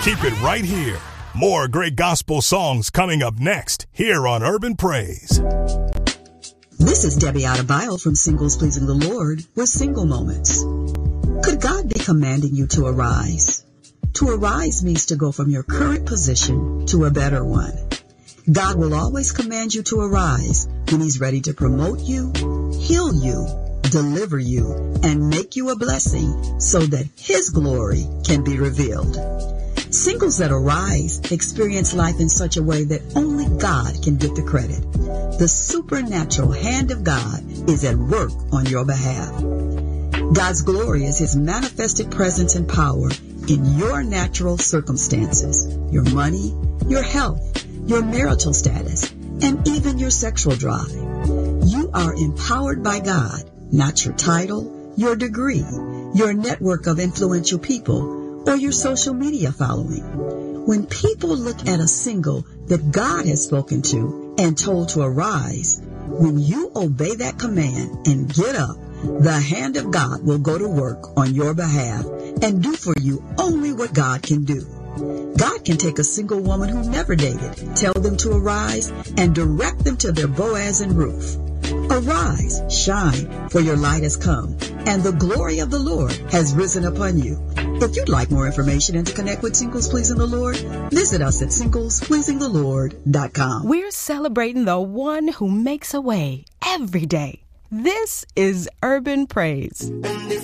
Keep it right here. More great gospel songs coming up next here on Urban Praise. This is Debbie Adebayo from Singles Pleasing the Lord with Single Moments. Could God be commanding you to arise? To arise means to go from your current position to a better one. God will always command you to arise when He's ready to promote you, heal you, deliver you, and make you a blessing so that His glory can be revealed. Singles that arise experience life in such a way that only God can get the credit. The supernatural hand of God is at work on your behalf. God's glory is His manifested presence and power in your natural circumstances, your money, your health, your marital status, and even your sexual drive. You are empowered by God, not your title, your degree, your network of influential people, or your social media following. When people look at a single that God has spoken to and told to arise, when you obey that command and get up, the hand of God will go to work on your behalf and do for you only what God can do. God can take a single woman who never dated, tell them to arise, and direct them to their Boaz and Ruth. Arise, shine, for your light has come, and the glory of the Lord has risen upon you. If you'd like more information and to connect with Singles Pleasing the Lord, visit us at SinglesPleasingTheLord.com. We're celebrating the one who makes a way every day. This is Urban Praise. And if